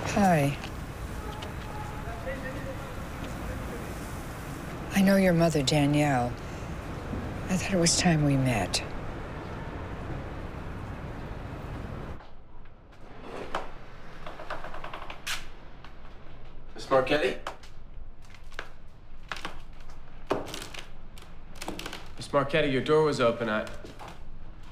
Hi. I know your mother, Danielle. I thought it was time we met. Miss Marchetti? Miss Marchetti, your door was open.